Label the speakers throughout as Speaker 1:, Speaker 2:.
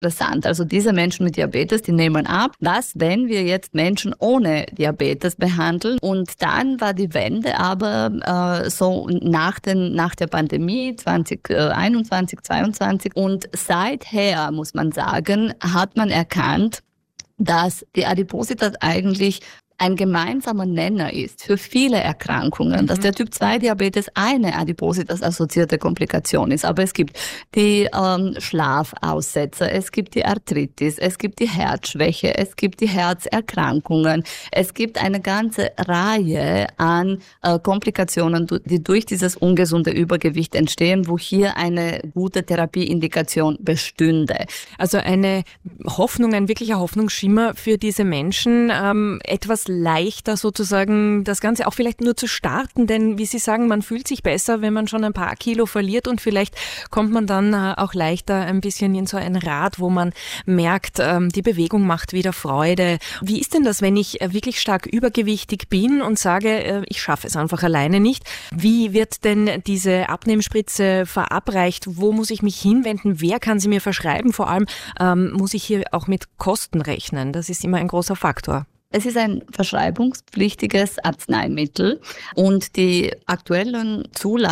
Speaker 1: interessant. Also diese Menschen mit Diabetes, die nehmen ab. Was, wenn wir jetzt Menschen ohne Diabetes behandeln? Und dann war die Wende aber so nach der Pandemie 2021, 2022. Und seither, muss man sagen, hat man erkannt, dass die Adipositas eigentlich ein gemeinsamer Nenner ist für viele Erkrankungen, dass der Typ-2-Diabetes eine Adipositas-assoziierte Komplikation ist. Aber es gibt die Schlafaussetzer, es gibt die Arthritis, es gibt die Herzschwäche, es gibt die Herzerkrankungen. Es gibt eine ganze Reihe an Komplikationen, die durch dieses ungesunde Übergewicht entstehen, wo hier eine gute Therapieindikation bestünde.
Speaker 2: Also eine Hoffnung, ein wirklicher Hoffnungsschimmer für diese Menschen, etwas leichter sozusagen das Ganze auch vielleicht nur zu starten, denn wie Sie sagen, man fühlt sich besser, wenn man schon ein paar Kilo verliert und vielleicht kommt man dann auch leichter ein bisschen in so ein Rad, wo man merkt, die Bewegung macht wieder Freude. Wie ist denn das, wenn ich wirklich stark übergewichtig bin und sage, ich schaffe es einfach alleine nicht? Wie wird denn diese Abnehmspritze verabreicht? Wo muss ich mich hinwenden? Wer kann sie mir verschreiben? Vor allem muss ich hier auch mit Kosten rechnen. Das ist immer ein großer Faktor.
Speaker 1: Es ist ein verschreibungspflichtiges Arzneimittel und die aktuellen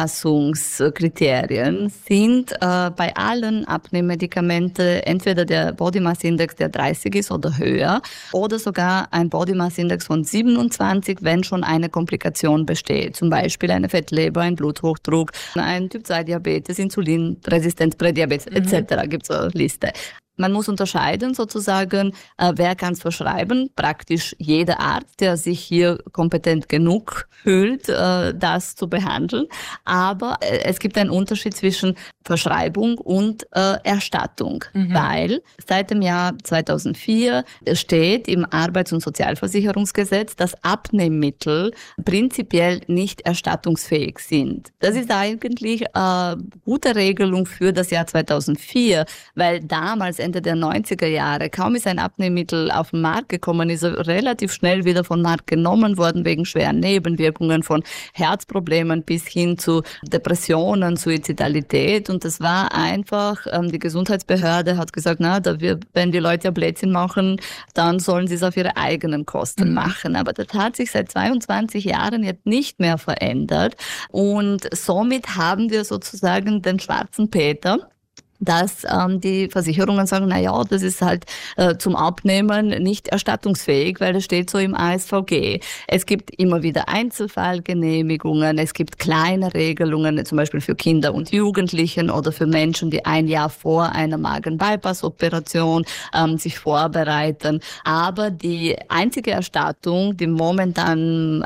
Speaker 1: Zulassungskriterien sind bei allen Abnehmmedikamenten entweder der Body Mass Index, der 30 ist oder höher, oder sogar ein Body Mass Index von 27, wenn schon eine Komplikation besteht. Zum Beispiel eine Fettleber, ein Bluthochdruck, ein Typ-2-Diabetes, Insulinresistenz, Prädiabetes etc. Gibt es eine Liste. Man muss unterscheiden sozusagen, wer kann es verschreiben. Praktisch jeder Arzt, der sich hier kompetent genug fühlt, das zu behandeln. Aber es gibt einen Unterschied zwischen Verschreibung und Erstattung, weil seit dem Jahr 2004 steht im Arbeits- und Sozialversicherungsgesetz, dass Abnehmmittel prinzipiell nicht erstattungsfähig sind. Das ist eigentlich eine gute Regelung für das Jahr 2004, weil damals Ende der 90er Jahre, kaum ist ein Abnehmmittel auf den Markt gekommen, ist er relativ schnell wieder vom Markt genommen worden wegen schweren Nebenwirkungen von Herzproblemen bis hin zu Depressionen, Suizidalität. Und das war einfach, die Gesundheitsbehörde hat gesagt, wenn die Leute ja Blödsinn machen, dann sollen sie es auf ihre eigenen Kosten machen. Aber das hat sich seit 22 Jahren jetzt nicht mehr verändert. Und somit haben wir sozusagen den schwarzen Peter, dass die Versicherungen sagen, das ist halt zum Abnehmen nicht erstattungsfähig, weil das steht so im ASVG. Es gibt immer wieder Einzelfallgenehmigungen, es gibt kleine Regelungen, zum Beispiel für Kinder und Jugendlichen oder für Menschen, die ein Jahr vor einer Magen-Bypass-Operation sich vorbereiten. Aber die einzige Erstattung, die momentan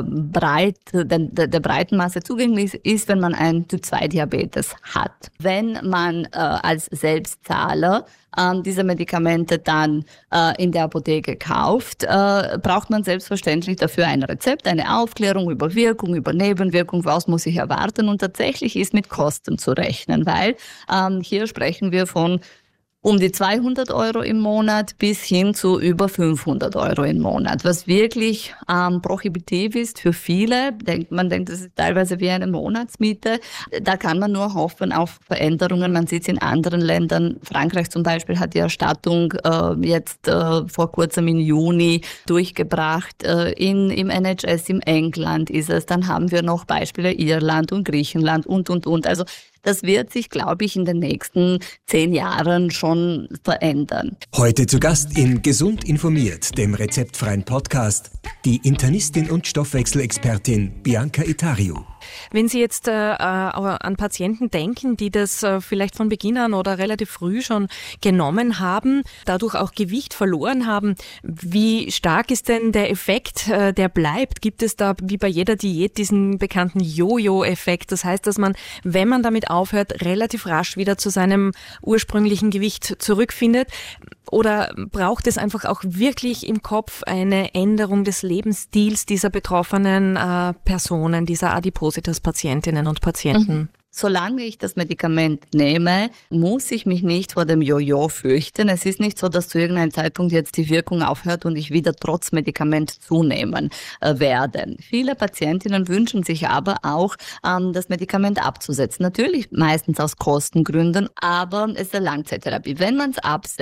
Speaker 1: der breiten Masse zugänglich ist, wenn man einen Typ-2-Diabetes hat. Wenn man als Selbstzahler diese Medikamente dann in der Apotheke kauft, braucht man selbstverständlich dafür ein Rezept, eine Aufklärung über Wirkung, über Nebenwirkung, was muss ich erwarten. Und tatsächlich ist mit Kosten zu rechnen, weil hier sprechen wir von um die 200 € im Monat bis hin zu über 500 € im Monat, was wirklich prohibitiv ist für viele. Man denkt, das ist teilweise wie eine Monatsmiete. Da kann man nur hoffen auf Veränderungen. Man sieht es in anderen Ländern. Frankreich zum Beispiel hat die Erstattung jetzt vor kurzem im Juni durchgebracht. Im NHS in England ist es. Dann haben wir noch Beispiele Irland und Griechenland und. Also das wird sich, glaube ich, in den nächsten 10 Jahren schon verändern.
Speaker 3: Heute zu Gast in Gesund informiert, dem rezeptfreien Podcast, die Internistin und Stoffwechselexpertin Bianca Etariu.
Speaker 2: Wenn Sie jetzt an Patienten denken, die das vielleicht von Beginn an oder relativ früh schon genommen haben, dadurch auch Gewicht verloren haben, wie stark ist denn der Effekt, der bleibt? Gibt es da wie bei jeder Diät diesen bekannten Jojo-Effekt? Das heißt, dass man, wenn man damit aufhört, relativ rasch wieder zu seinem ursprünglichen Gewicht zurückfindet? Oder braucht es einfach auch wirklich im Kopf eine Änderung des Lebensstils dieser betroffenen Personen, dieser Adipositas-Patientinnen und Patienten?
Speaker 1: Solange ich das Medikament nehme, muss ich mich nicht vor dem Jojo fürchten. Es ist nicht so, dass zu irgendeinem Zeitpunkt jetzt die Wirkung aufhört und ich wieder trotz Medikament zunehmen werde. Viele Patientinnen wünschen sich aber auch, das Medikament abzusetzen. Natürlich meistens aus Kostengründen, aber es ist eine Langzeittherapie. Wenn man es absetzt,